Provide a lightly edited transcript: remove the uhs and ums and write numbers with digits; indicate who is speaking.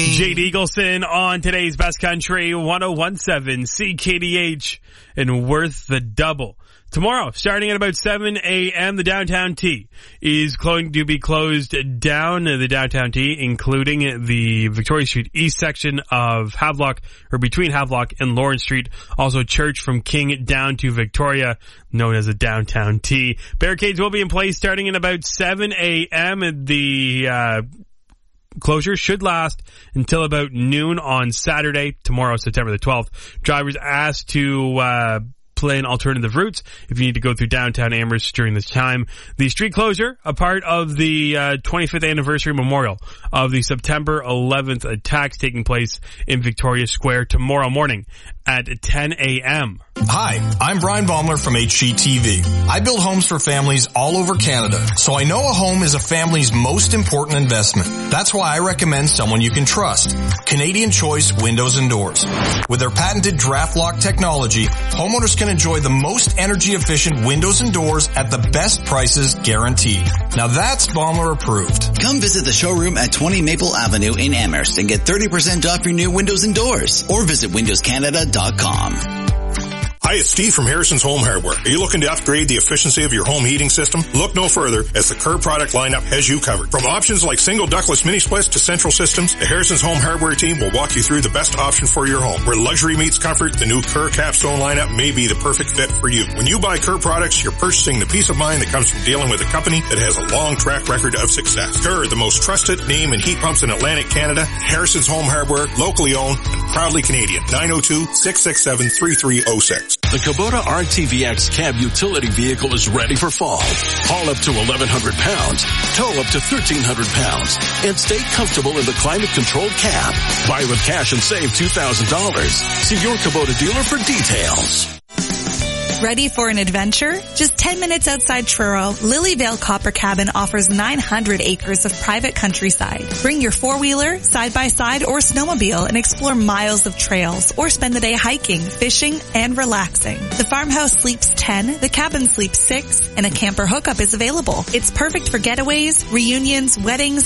Speaker 1: Jade Eagleson on today's Best Country 1017 CKDH and worth the double. Tomorrow, starting at about 7 a.m., the Downtown T is going to be closed down, the Downtown T, including the Victoria Street East section of Havelock, or between Havelock and Lawrence Street. Also, Church from King down to Victoria, known as the Downtown T. Barricades will be in place starting at about 7 a.m. The closure should last until about noon on Saturday, tomorrow, September the 12th. Drivers asked to plan alternative routes if you need to go through downtown Amherst during this time. The street closure, a part of the 25th anniversary memorial of the September 11th attacks taking place in Victoria Square tomorrow morning at 10 a.m.
Speaker 2: Hi, I'm Brian Baumler from HGTV. I build homes for families all over Canada, so I know a home is a family's most important investment. That's why I recommend someone you can trust. Canadian Choice Windows and Doors. With their patented draft lock technology, homeowners can enjoy the most energy efficient windows and doors at the best prices guaranteed. Now that's Baumler approved.
Speaker 3: Come visit the showroom at 20 Maple Avenue in Amherst and get 30% off your new windows and doors, or visit windowscanada.com.
Speaker 4: Hi, it's Steve from Harrison's Home Hardware. Are you looking to upgrade the efficiency of your home heating system? Look no further, as the Kerr product lineup has you covered. From options like single ductless mini splits to central systems, the Harrison's Home Hardware team will walk you through the best option for your home. Where luxury meets comfort, the new Kerr Capstone lineup may be the perfect fit for you. When you buy Kerr products, you're purchasing the peace of mind that comes from dealing with a company that has a long track record of success. Kerr, the most trusted name in heat pumps in Atlantic Canada. Harrison's Home Hardware, locally owned and proudly Canadian. 902-667-3306.
Speaker 5: The Kubota RTVX cab utility vehicle is ready for fall. Haul up to 1,100 pounds, tow up to 1,300 pounds, and stay comfortable in the climate-controlled cab. Buy with cash and save $2,000. See your Kubota dealer for details.
Speaker 6: Ready for an adventure? Just 10 minutes outside Truro, Lilyvale Copper Cabin offers 900 acres of private countryside. Bring your four-wheeler, side-by-side, or snowmobile and explore miles of trails, or spend the day hiking, fishing, and relaxing. The farmhouse sleeps 10, the cabin sleeps 6, and a camper hookup is available. It's perfect for getaways, reunions, weddings,